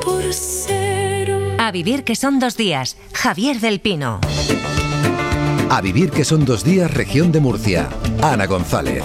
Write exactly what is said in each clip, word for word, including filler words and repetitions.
por cero. A vivir que son dos días. Javier del Pino. A vivir que son dos días, región de Murcia. Ana González.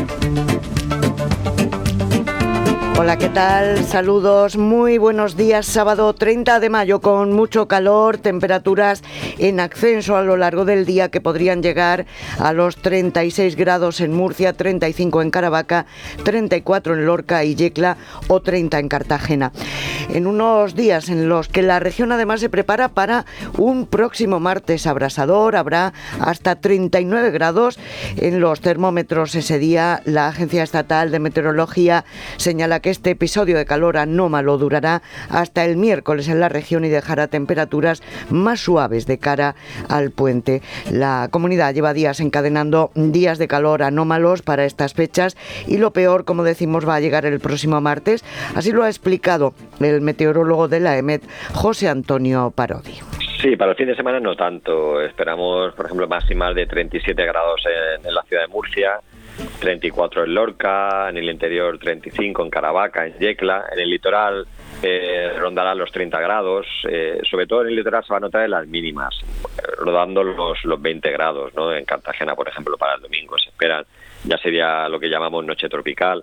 Hola, ¿qué tal? Saludos, muy buenos días. Sábado treinta de mayo con mucho calor, temperaturas en ascenso a lo largo del día que podrían llegar a los treinta y seis grados en Murcia, treinta y cinco en Caravaca, treinta y cuatro en Lorca y Yecla o treinta en Cartagena. En unos días en los que la región además se prepara para un próximo martes abrasador, habrá hasta treinta y nueve grados en los termómetros ese día. La Agencia Estatal de Meteorología señala que este episodio de calor anómalo durará hasta el miércoles en la región y dejará temperaturas más suaves de cara al puente. La comunidad lleva días encadenando días de calor anómalos para estas fechas y lo peor, como decimos, va a llegar el próximo martes. Así lo ha explicado el meteorólogo de la EMET, José Antonio Parodi. Sí, para el fin de semana no tanto. Esperamos, por ejemplo, máximas de treinta y siete grados en, en la ciudad de Murcia, treinta y cuatro en Lorca, en el interior treinta y cinco en Caravaca, en Yecla, en el litoral eh, rondarán los treinta grados, eh, sobre todo en el litoral se va a notar en las mínimas, rodando los, los veinte grados, ¿no? En Cartagena, por ejemplo, para el domingo se esperan, ya sería lo que llamamos noche tropical.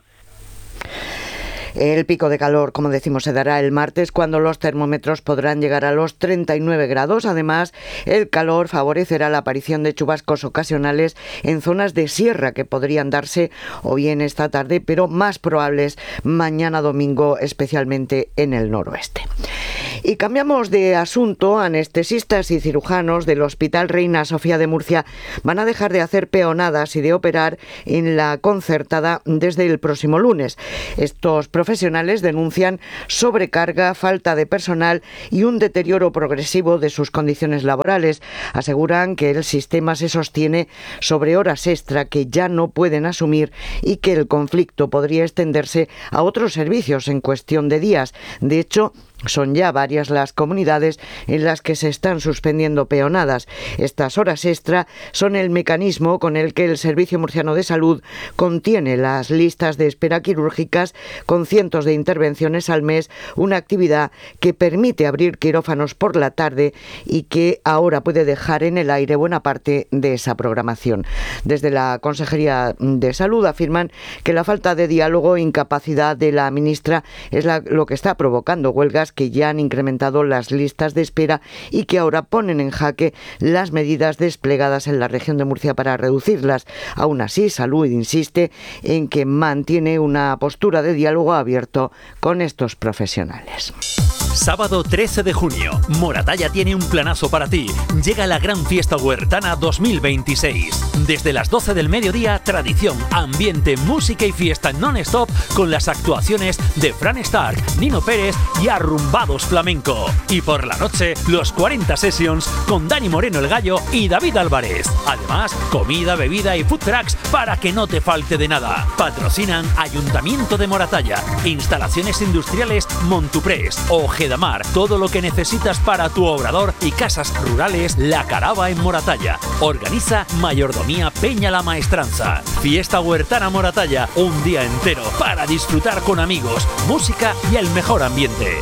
El pico de calor, como decimos, se dará el martes cuando los termómetros podrán llegar a los treinta y nueve grados. Además, el calor favorecerá la aparición de chubascos ocasionales en zonas de sierra que podrían darse o bien esta tarde, pero más probables mañana domingo, especialmente en el noroeste. Y cambiamos de asunto. Anestesistas y cirujanos del Hospital Reina Sofía de Murcia van a dejar de hacer peonadas y de operar en la concertada desde el próximo lunes. Estos profesionales denuncian sobrecarga, falta de personal y un deterioro progresivo de sus condiciones laborales. Aseguran que el sistema se sostiene sobre horas extra que ya no pueden asumir y que el conflicto podría extenderse a otros servicios en cuestión de días. De hecho, son ya varias las comunidades en las que se están suspendiendo peonadas. Estas horas extra son el mecanismo con el que el Servicio Murciano de Salud contiene las listas de espera quirúrgicas con cientos de intervenciones al mes, una actividad que permite abrir quirófanos por la tarde y que ahora puede dejar en el aire buena parte de esa programación. Desde la Consejería de Salud afirman que la falta de diálogo e incapacidad de la ministra es la, lo que está provocando huelgas que ya han incrementado las listas de espera y que ahora ponen en jaque las medidas desplegadas en la región de Murcia para reducirlas. Aún así, Salud insiste en que mantiene una postura de diálogo abierto con estos profesionales. Sábado trece de junio, Moratalla tiene un planazo para ti. Llega la Gran Fiesta Huertana dos mil veintiséis. Desde las doce del mediodía, tradición, ambiente, música y fiesta non-stop con las actuaciones de Fran Stark, Nino Pérez y Arrumbados Flamenco. Y por la noche, los cuarenta Sessions con Dani Moreno el Gallo y David Álvarez. Además, comida, bebida y food trucks para que no te falte de nada. Patrocinan Ayuntamiento de Moratalla, Instalaciones Industriales Montuprés, Ojedamar, todo lo que necesitas para tu obrador y casas rurales La Carava en Moratalla. Organiza Mayordomía Peña la Maestranza. Fiesta Huertana Moratalla, un día entero para disfrutar con amigos, música y el mejor ambiente.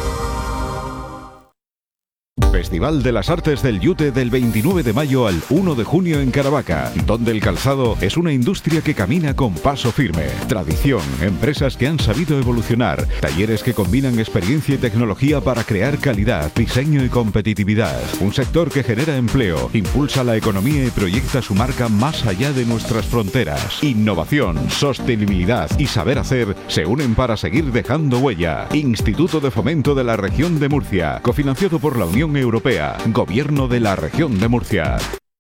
Festival de las Artes del Yute del veintinueve de mayo al uno de junio en Caravaca, donde el calzado es una industria que camina con paso firme. Tradición, empresas que han sabido evolucionar, talleres que combinan experiencia y tecnología para crear calidad, diseño y competitividad. Un sector que genera empleo, impulsa la economía y proyecta su marca más allá de nuestras fronteras. Innovación, sostenibilidad y saber hacer se unen para seguir dejando huella. Instituto de Fomento de la Región de Murcia, cofinanciado por la Unión Europea, Gobierno de la Región de Murcia.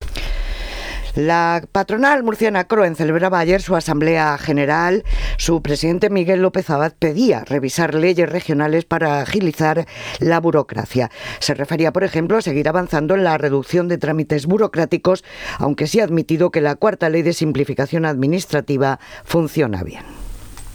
La patronal murciana Croen celebraba ayer su asamblea general. Su presidente Miguel López Abad pedía revisar leyes regionales para agilizar la burocracia. Se refería, por ejemplo, a seguir avanzando en la reducción de trámites burocráticos, aunque sí ha admitido que la cuarta ley de simplificación administrativa funciona bien.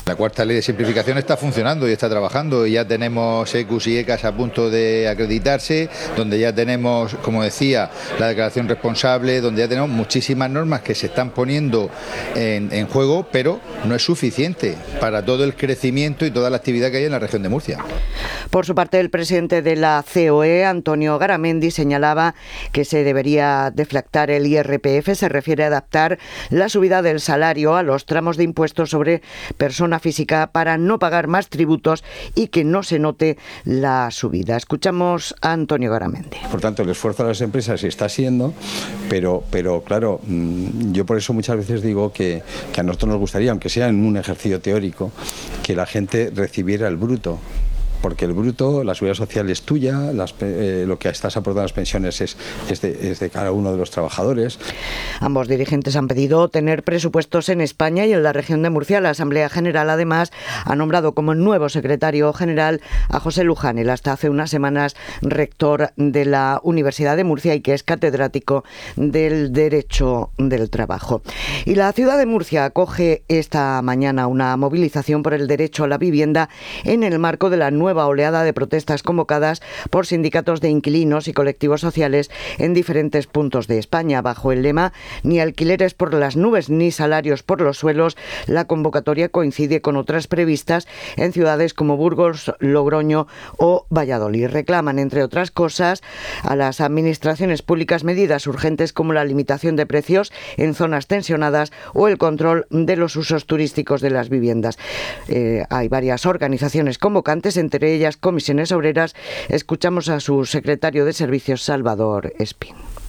La cuarta ley de simplificación está funcionando y está trabajando, y ya tenemos E C Us y E C As a punto de acreditarse, donde ya tenemos, como decía, la declaración responsable, donde ya tenemos muchísimas normas que se están poniendo en, en juego, pero no es suficiente para todo el crecimiento y toda la actividad que hay en la región de Murcia. Por su parte, el presidente de la C O E, Antonio Garamendi, señalaba que se debería deflactar el I R P F, se refiere a adaptar la subida del salario a los tramos de impuestos sobre persona física para no pagar más tributos y que no se note la subida. Escuchamos a Antonio Garamendi. Por tanto, el esfuerzo de las empresas se está haciendo, pero, pero claro, yo por eso muchas veces digo que, que a nosotros nos gustaría, aunque sea en un ejercicio teórico, que la gente recibiera el bruto. Porque el bruto, la seguridad social es tuya, las, eh, lo que estás aportando a las pensiones es, es, de, es de cada uno de los trabajadores. Ambos dirigentes han pedido tener presupuestos en España y en la región de Murcia. La Asamblea General, además, ha nombrado como nuevo secretario general a José Luján, el hasta hace unas semanas rector de la Universidad de Murcia y que es catedrático del Derecho del Trabajo. Y la ciudad de Murcia acoge esta mañana una movilización por el derecho a la vivienda en el marco de la nueva oleada de protestas convocadas por sindicatos de inquilinos y colectivos sociales en diferentes puntos de España. Bajo el lema "Ni alquileres por las nubes ni salarios por los suelos", la convocatoria coincide con otras previstas en ciudades como Burgos, Logroño o Valladolid. Reclaman, entre otras cosas, a las administraciones públicas medidas urgentes como la limitación de precios en zonas tensionadas o el control de los usos turísticos de las viviendas. Eh, hay varias organizaciones convocantes, entre ellas Comisiones Obreras. Escuchamos a su secretario de Servicios, Salvador Espín.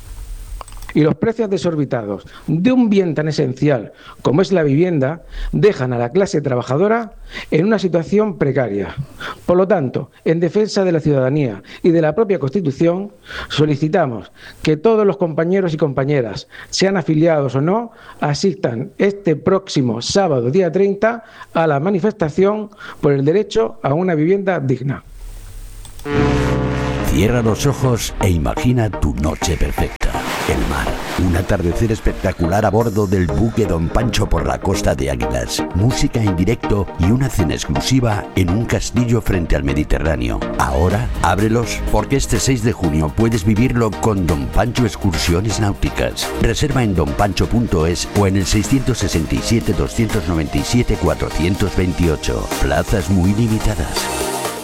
Y los precios desorbitados de un bien tan esencial como es la vivienda dejan a la clase trabajadora en una situación precaria. Por lo tanto, en defensa de la ciudadanía y de la propia Constitución, solicitamos que todos los compañeros y compañeras, sean afiliados o no, asistan este próximo sábado, día treinta, a la manifestación por el derecho a una vivienda digna. Cierra los ojos e imagina tu noche perfecta. El mar, un atardecer espectacular a bordo del buque Don Pancho por la costa de Águilas, música en directo y una cena exclusiva en un castillo frente al Mediterráneo. Ahora, ábrelos porque este seis de junio puedes vivirlo con Don Pancho Excursiones Náuticas. Reserva en don pancho punto es o en el seiscientos sesenta y siete, doscientos noventa y siete, cuatrocientos veintiocho. Plazas muy limitadas.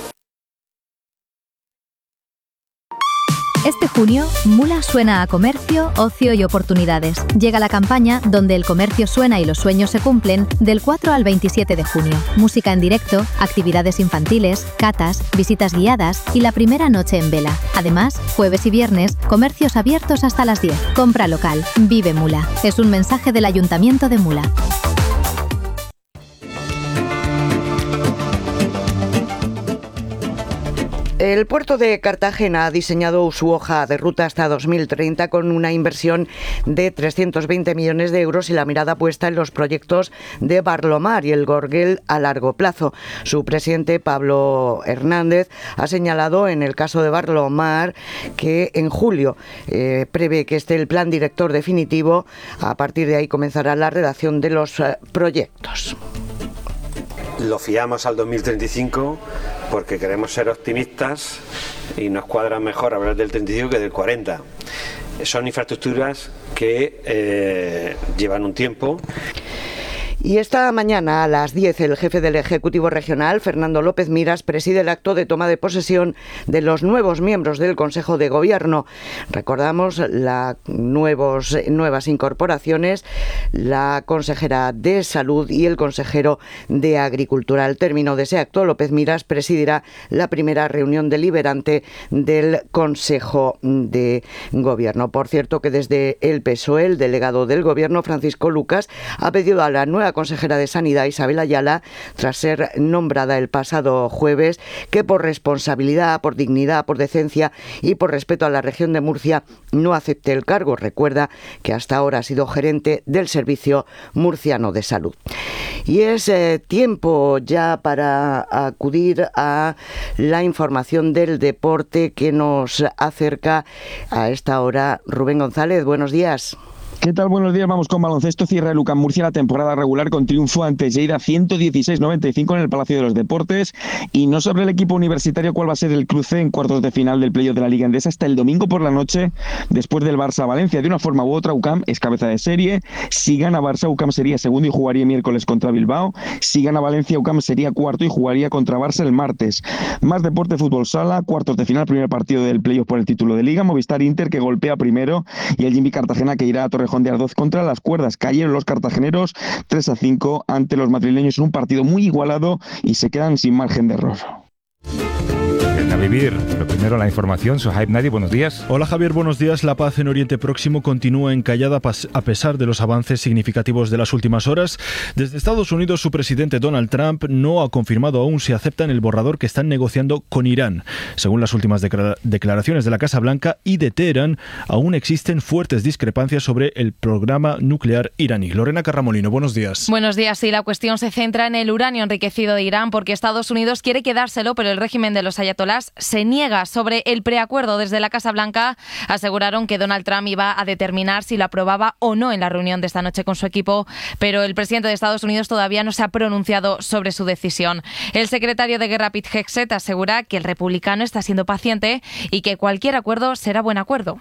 Este junio, Mula suena a comercio, ocio y oportunidades. Llega la campaña donde el comercio suena y los sueños se cumplen del cuatro al veintisiete de junio. Música en directo, actividades infantiles, catas, visitas guiadas y la primera noche en vela. Además, jueves y viernes, comercios abiertos hasta las diez. Compra local. Vive Mula. Es un mensaje del Ayuntamiento de Mula. El puerto de Cartagena ha diseñado su hoja de ruta hasta dos mil treinta con una inversión de trescientos veinte millones de euros y la mirada puesta en los proyectos de Barlomar y el Gorguel a largo plazo. Su presidente, Pablo Hernández, ha señalado en el caso de Barlomar que en julio eh, prevé que esté el plan director definitivo. A partir de ahí comenzará la redacción de los eh, proyectos. Lo fiamos al dos mil treinta y cinco porque queremos ser optimistas y nos cuadra mejor hablar del treinta y cinco que del cuarenta. Son infraestructuras que eh, llevan un tiempo. Y esta mañana a las diez el jefe del Ejecutivo Regional, Fernando López Miras, preside el acto de toma de posesión de los nuevos miembros del Consejo de Gobierno. Recordamos las nuevos, nuevas incorporaciones, la consejera de Salud y el consejero de Agricultura. Al término de ese acto, López Miras presidirá la primera reunión deliberante del Consejo de Gobierno. Por cierto, que desde el P S O E, el delegado del Gobierno, Francisco Lucas, ha pedido a la nueva consejera de Sanidad, Isabel Ayala, tras ser nombrada el pasado jueves, que por responsabilidad, por dignidad, por decencia y por respeto a la región de Murcia no acepte el cargo. Recuerda que hasta ahora ha sido gerente del Servicio Murciano de Salud. Y es eh, tiempo ya para acudir a la información del deporte que nos acerca a esta hora Rubén González. Buenos días. ¿Qué tal? Buenos días. Vamos con baloncesto. Cierra el U C A M Murcia la temporada regular con triunfo ante Lleida ciento dieciséis noventa y cinco en el Palacio de los Deportes. Y no sobre el equipo universitario cuál va a ser el cruce en cuartos de final del playoff de la Liga Endesa hasta el domingo por la noche, después del Barça-Valencia. De una forma u otra, U C A M es cabeza de serie. Si gana Barça, U C A M sería segundo y jugaría miércoles contra Bilbao. Si gana Valencia, U C A M sería cuarto y jugaría contra Barça el martes. Más deporte, fútbol sala, cuartos de final, primer partido del playoff por el título de Liga. Movistar Inter que golpea primero y el Jimmy Cartagena que irá a Torrejón de Ardoz contra las cuerdas. Cayeron los cartageneros tres a cinco ante los madrileños en un partido muy igualado y se quedan sin margen de error. A vivir. Lo primero, la información. Sohaib Nadi, buenos días. Hola Javier, buenos días. La paz en Oriente Próximo continúa encallada a pesar de los avances significativos de las últimas horas. Desde Estados Unidos, su presidente Donald Trump no ha confirmado aún si aceptan el borrador que están negociando con Irán. Según las últimas declaraciones de la Casa Blanca y de Teherán, aún existen fuertes discrepancias sobre el programa nuclear iraní. Lorena Carramolino, buenos días. Buenos días. Sí, la cuestión se centra en el uranio enriquecido de Irán porque Estados Unidos quiere quedárselo, pero el régimen de los ayatolás se niega. Sobre el preacuerdo, desde la Casa Blanca aseguraron que Donald Trump iba a determinar si lo aprobaba o no en la reunión de esta noche con su equipo, pero el presidente de Estados Unidos todavía no se ha pronunciado sobre su decisión. El secretario de Guerra, Pete Hegseth, asegura que el republicano está siendo paciente y que cualquier acuerdo será buen acuerdo.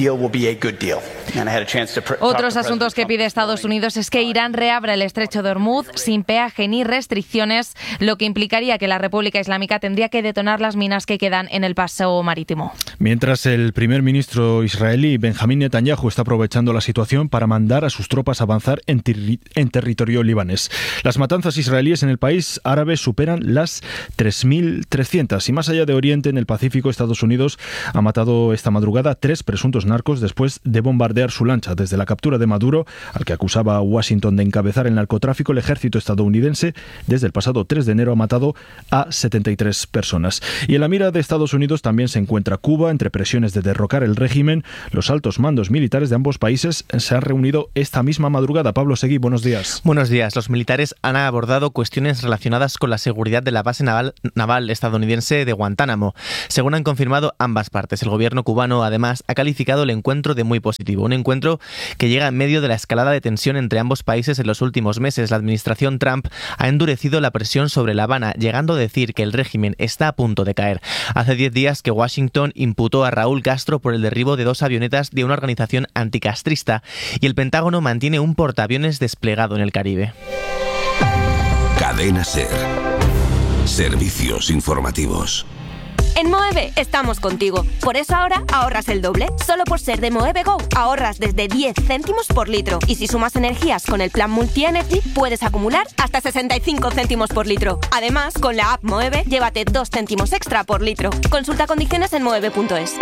Otros asuntos que pide Estados Unidos es que Irán reabra el estrecho de Hormuz sin peaje ni restricciones, lo que implicaría que la República Islámica tendría que detonar las minas que quedan en el paso marítimo. Mientras el primer ministro israelí Benjamín Netanyahu está aprovechando la situación para mandar a sus tropas a avanzar en, ter- en territorio libanés. Las matanzas israelíes en el país árabe superan las tres mil trescientas y más allá de Oriente, en el Pacífico, Estados Unidos ha matado esta madrugada tres presuntos narcos después de bombardear su lancha. Desde la captura de Maduro, al que acusaba a Washington de encabezar el narcotráfico, el ejército estadounidense desde el pasado tres de enero ha matado a setenta y tres personas. Y en la mira de Estados Unidos también se encuentra Cuba. Entre presiones de derrocar el régimen, los altos mandos militares de ambos países se han reunido esta misma madrugada. Pablo Seguí, buenos días. Buenos días. Los militares han abordado cuestiones relacionadas con la seguridad de la base naval, naval estadounidense de Guantánamo. Según han confirmado ambas partes, el gobierno cubano además ha calificado el encuentro de muy positivo. Un encuentro que llega en medio de la escalada de tensión entre ambos países en los últimos meses. La administración Trump ha endurecido la presión sobre La Habana, llegando a decir que el régimen está a punto de caer. Hace diez días que Washington imputó a Raúl Castro por el derribo de dos avionetas de una organización anticastrista y el Pentágono mantiene un portaaviones desplegado en el Caribe. Cadena SER. Servicios informativos. En Moeve estamos contigo. Por eso ahora ahorras el doble. Solo por ser de Moeve Go ahorras desde diez céntimos por litro. Y si sumas energías con el plan Multi-Energy, puedes acumular hasta sesenta y cinco céntimos por litro. Además, con la app Moeve, llévate dos céntimos extra por litro. Consulta condiciones en moeve punto es.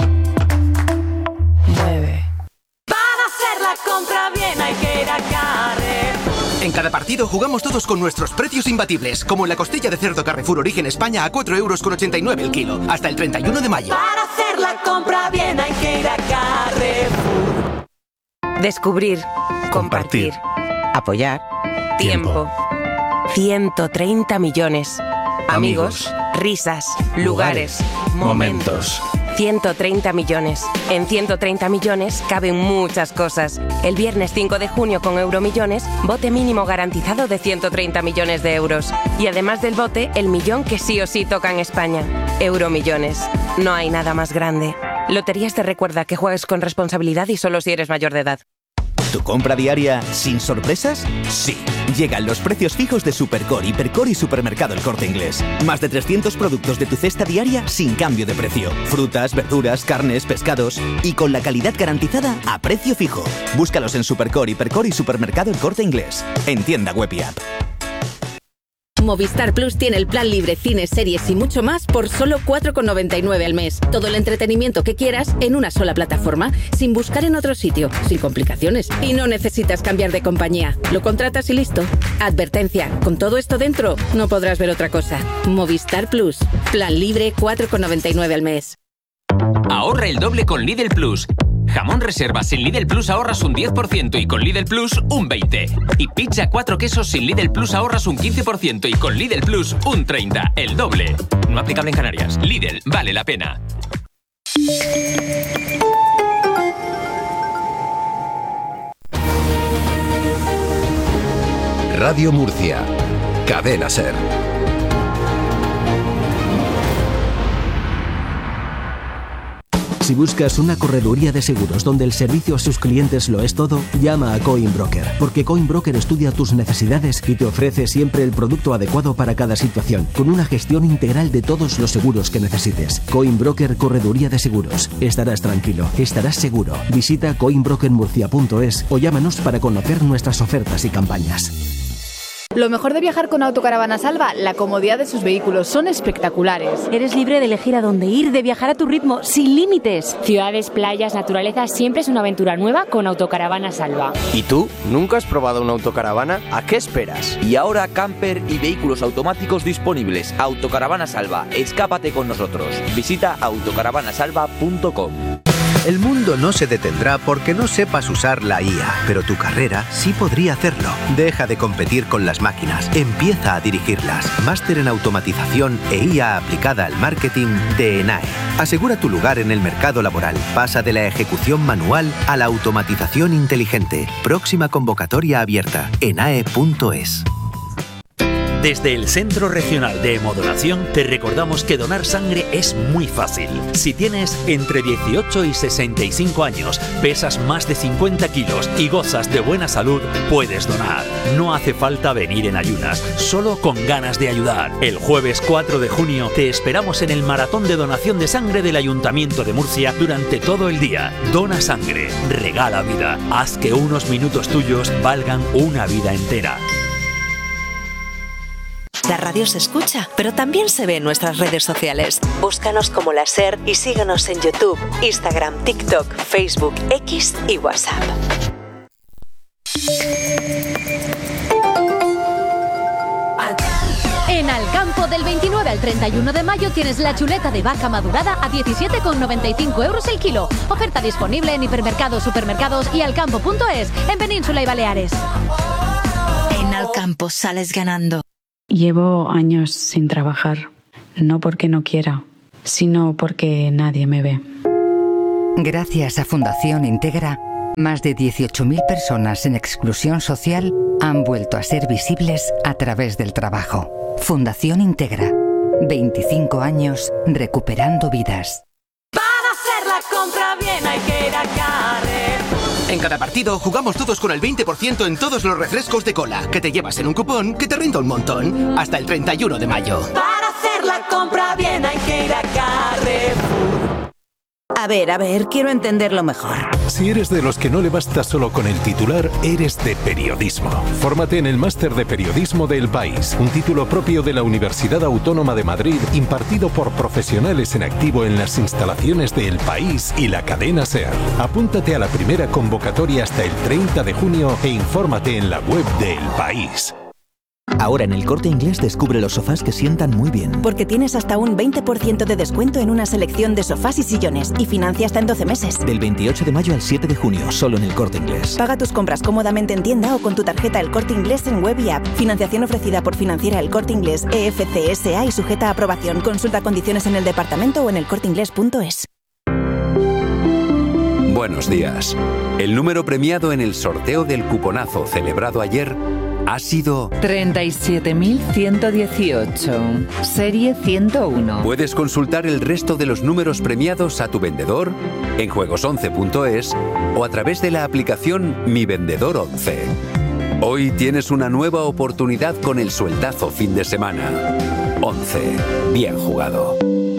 Moeve. Para hacer la compra bien hay que ir a Carrefour. En cada partido jugamos todos con nuestros precios imbatibles, como en la costilla de cerdo Carrefour Origen España a cuatro euros con ochenta y nueve el kilo, hasta el treinta y uno de mayo. Para hacer la compra bien hay que ir a Carrefour. Descubrir, compartir, apoyar, tiempo. ciento treinta millones. Amigos, risas, lugares, momentos. ciento treinta millones. En ciento treinta millones caben muchas cosas. El viernes cinco de junio con Euromillones, bote mínimo garantizado de ciento treinta millones de euros. Y además del bote, el millón que sí o sí toca en España. Euromillones. No hay nada más grande. Loterías te recuerda que juegues con responsabilidad y solo si eres mayor de edad. ¿Tu compra diaria sin sorpresas? Sí. Llegan los precios fijos de Supercore, Hipercore y Supermercado El Corte Inglés. Más de trescientos productos de tu cesta diaria sin cambio de precio. Frutas, verduras, carnes, pescados y con la calidad garantizada a precio fijo. Búscalos en Supercore, Hipercore y Supermercado El Corte Inglés. En tienda web y app. Movistar Plus tiene el plan libre, cines, series y mucho más por solo cuatro con noventa y nueve al mes. Todo el entretenimiento que quieras en una sola plataforma, sin buscar en otro sitio, sin complicaciones. Y no necesitas cambiar de compañía. Lo contratas y listo. Advertencia, con todo esto dentro, no podrás ver otra cosa. Movistar Plus. Plan libre, cuatro con noventa y nueve al mes. Ahorra el doble con Lidl Plus. Jamón reserva sin Lidl Plus ahorras un diez por ciento y con Lidl Plus un veinte por ciento. Y pizza cuatro quesos sin Lidl Plus ahorras un quince por ciento y con Lidl Plus un treinta por ciento. El doble. No aplicable en Canarias. Lidl, vale la pena. Radio Murcia. Cadena SER. Si buscas una correduría de seguros donde el servicio a sus clientes lo es todo, llama a Coinbroker, porque Coinbroker estudia tus necesidades y te ofrece siempre el producto adecuado para cada situación, con una gestión integral de todos los seguros que necesites. Coinbroker Correduría de Seguros. Estarás tranquilo, estarás seguro. Visita coinbroker murcia punto es o llámanos para conocer nuestras ofertas y campañas. Lo mejor de viajar con Autocaravana Salva, la comodidad de sus vehículos, son espectaculares. Eres libre de elegir a dónde ir, de viajar a tu ritmo, sin límites. Ciudades, playas, naturaleza, siempre es una aventura nueva con Autocaravana Salva. ¿Y tú? ¿Nunca has probado una autocaravana? ¿A qué esperas? Y ahora camper y vehículos automáticos disponibles. Autocaravana Salva, escápate con nosotros. Visita autocaravana salva punto com. El mundo no se detendrá porque no sepas usar la I A, pero tu carrera sí podría hacerlo. Deja de competir con las máquinas, empieza a dirigirlas. Máster en automatización e I A aplicada al marketing de ENAE. Asegura tu lugar en el mercado laboral. Pasa de la ejecución manual a la automatización inteligente. Próxima convocatoria abierta. enae punto es. Desde el Centro Regional de Hemodonación te recordamos que donar sangre es muy fácil. Si tienes entre dieciocho y sesenta y cinco años, pesas más de cincuenta kilos y gozas de buena salud, puedes donar. No hace falta venir en ayunas, solo con ganas de ayudar. El jueves cuatro de junio te esperamos en el maratón de donación de sangre del Ayuntamiento de Murcia durante todo el día. Dona sangre, regala vida. Haz que unos minutos tuyos valgan una vida entera. La radio se escucha, pero también se ve en nuestras redes sociales. Búscanos como La SER y síguenos en YouTube, Instagram, TikTok, Facebook, X y WhatsApp. En Alcampo, del veintinueve al treinta y uno de mayo tienes la chuleta de vaca madurada a diecisiete con noventa y cinco euros el kilo. Oferta disponible en hipermercados, supermercados y alcampo punto es en Península y Baleares. En Alcampo sales ganando. Llevo años sin trabajar, no porque no quiera, sino porque nadie me ve. Gracias a Fundación Integra, más de dieciocho mil personas en exclusión social han vuelto a ser visibles a través del trabajo. Fundación Integra, veinticinco años recuperando vidas. Para hacer la compra bien hay que ir a Carrefour. En cada partido jugamos todos con el veinte por ciento en todos los refrescos de cola, que te llevas en un cupón que te rinde un montón. Hasta el treinta y uno de mayo. Para hacer la compra bien hay que ir a Carrefour. A ver, a ver, quiero entenderlo mejor. Si eres de los que no le basta solo con el titular, eres de periodismo. Fórmate en el Máster de Periodismo de El País, un título propio de la Universidad Autónoma de Madrid, impartido por profesionales en activo en las instalaciones de El País y la cadena SER. Apúntate a la primera convocatoria hasta el treinta de junio e infórmate en la web de El País. Ahora en El Corte Inglés descubre los sofás que sientan muy bien. Porque tienes hasta un veinte por ciento de descuento en una selección de sofás y sillones y financia hasta en doce meses. Del veintiocho de mayo al siete de junio, solo en El Corte Inglés. Paga tus compras cómodamente en tienda o con tu tarjeta El Corte Inglés en web y app. Financiación ofrecida por Financiera El Corte Inglés E F C S A y sujeta a aprobación. Consulta condiciones en el departamento o en el corte inglés punto es. Buenos días. El número premiado en el sorteo del cuponazo celebrado ayer ha sido treinta y siete mil ciento dieciocho, serie ciento uno. Puedes consultar el resto de los números premiados a tu vendedor en juegos once punto es o a través de la aplicación Mi Vendedor once. Hoy tienes una nueva oportunidad con el sueldazo fin de semana. once. Bien jugado.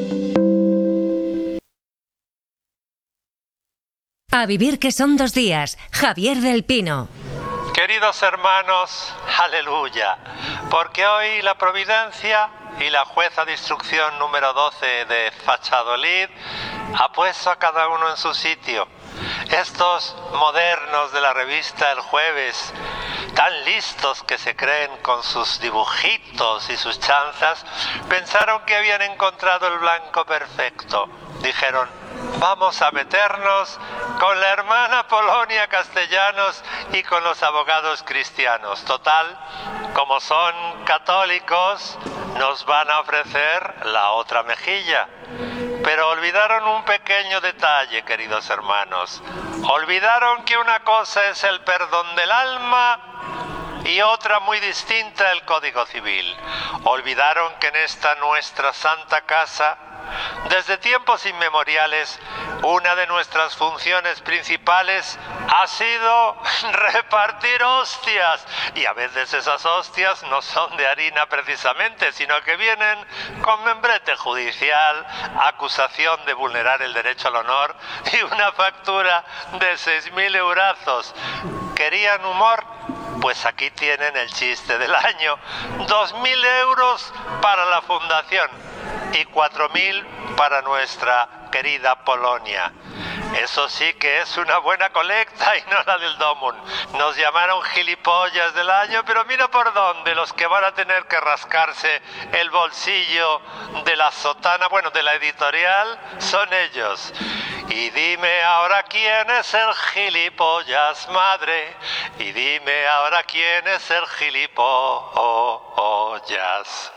A vivir que son dos días. Javier del Pino. Queridos hermanos, aleluya, porque hoy la Providencia y la jueza de instrucción número doce de Fachadolid ha puesto a cada uno en su sitio. Estos modernos de la revista El Jueves, tan listos que se creen con sus dibujitos y sus chanzas, pensaron que habían encontrado el blanco perfecto. Dijeron, vamos a meternos con la hermana Polonia Castellanos y con los abogados cristianos. Total, como son católicos, nos van a ofrecer la otra mejilla. Pero olvidaron un pequeño detalle, queridos hermanos. Olvidaron que una cosa es el perdón del alma y otra muy distinta el Código Civil. Olvidaron que en esta nuestra santa casa, desde tiempos inmemoriales, una de nuestras funciones principales ha sido repartir hostias. Y a veces esas hostias no son de harina precisamente, sino que vienen con membrete judicial, acusación de vulnerar el derecho al honor y una factura de seis mil eurazos. ¿Querían humor? Pues aquí tienen el chiste del año. dos mil euros para la fundación y cuatro mil para nuestra querida Polonia. Eso sí que es una buena colecta y no la del Domun. Nos llamaron gilipollas del año, pero mira por dónde. Los que van a tener que rascarse el bolsillo de la sotana, bueno, de la editorial, son ellos. Y dime ahora quién es el gilipollas, madre. Y dime ahora quién es el gilipollas.